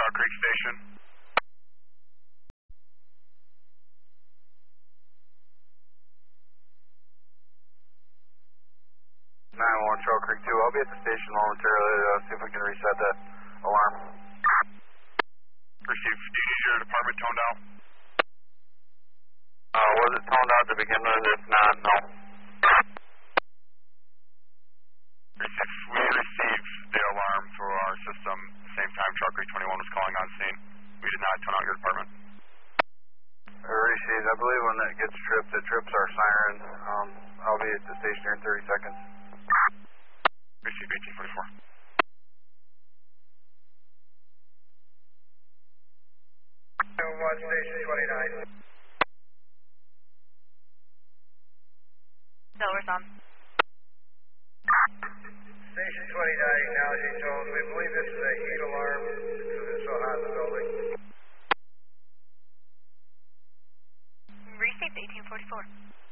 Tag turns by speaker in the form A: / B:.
A: Chalk Creek Station.
B: 911 Chalk Creek 2. I'll be at the station momentarily to see if we can reset the alarm.
A: Receive. Do you need your department toned out?
B: Was it toned out to begin with? If not, no.
A: Receive. We received the alarm for our system same time Chalk Creek 21 was calling on scene. We did not tone out your department.
B: Received. I believe when that gets tripped, it trips our siren. I'll be at the station here in 30 seconds.
A: Receive 1844.
C: Station 29.
D: Silver's on.
C: Station 29 acknowledging tones. We believe this is a heat alarm because it's so hot in the building.
D: Received 1844.